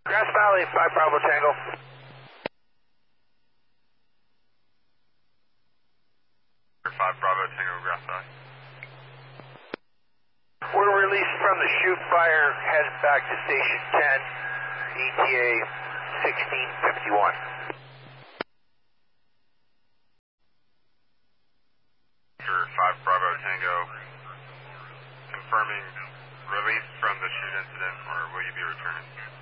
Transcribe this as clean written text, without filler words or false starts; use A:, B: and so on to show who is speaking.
A: Grass Valley, 5 Bravo Tango.
B: Five Bravo Tango, Grass Valley.
A: We're released from the shoot fire, headed back to Station 10, ETA 1651.
B: Sure, 5 Bravo Tango, confirming release from the shoot incident, or will you be returning?